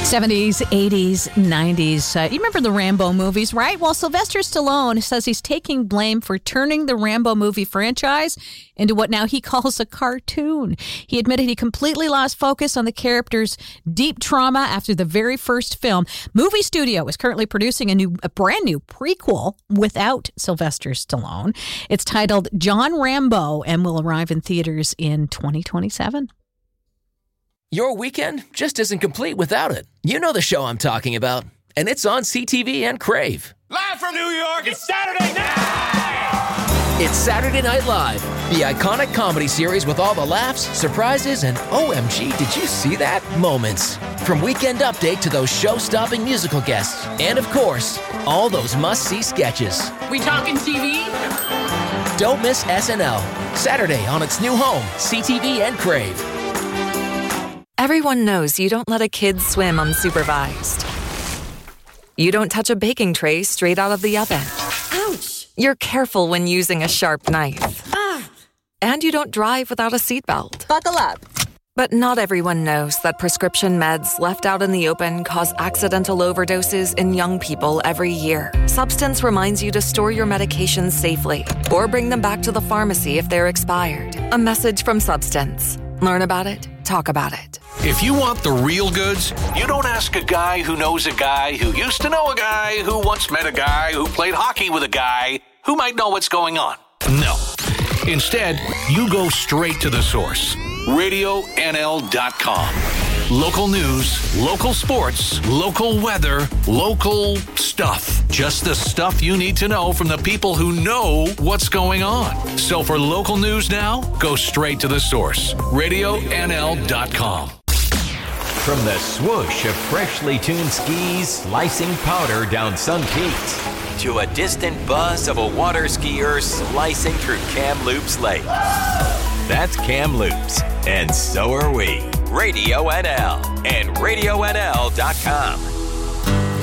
70s, 80s, 90s. You remember the Rambo movies, right? Well, Sylvester Stallone says he's taking blame for turning the Rambo movie franchise into what now he calls a cartoon. He admitted he completely lost focus on the character's deep trauma after the very first film. Movie Studio is currently producing a brand new prequel without Sylvester Stallone. It's titled John Rambo and will arrive in theaters in 2027. Your weekend just isn't complete without it. You know the show I'm talking about. And it's on CTV and Crave. Live from New York, it's Saturday night! It's Saturday Night Live, the iconic comedy series with all the laughs, surprises, and OMG, did you see that? Moments. From Weekend Update to those show-stopping musical guests. And of course, all those must-see sketches. We talking TV? Don't miss SNL. Saturday on its new home, CTV and Crave. Everyone knows you don't let a kid swim unsupervised. You don't touch a baking tray straight out of the oven. Ouch! You're careful when using a sharp knife. Ah! And you don't drive without a seatbelt. Buckle up. But not everyone knows that prescription meds left out in the open cause accidental overdoses in young people every year. Substance reminds you to store your medications safely or bring them back to the pharmacy if they're expired. A message from Substance. Learn about it. Talk about it. If you want the real goods, you don't ask a guy who knows a guy who used to know a guy who once met a guy who played hockey with a guy who might know what's going on. No. Instead, you go straight to the source. RadioNL.com. Local news, local sports, local weather, local stuff. Just the stuff you need to know from the people who know what's going on. So for local news now, go straight to the source. RadioNL.com. From the swoosh of freshly tuned skis slicing powder down some peaks to a distant buzz of a water skier slicing through Kamloops Lake. That's Kamloops, and so are we. Radio NL and RadioNL.com.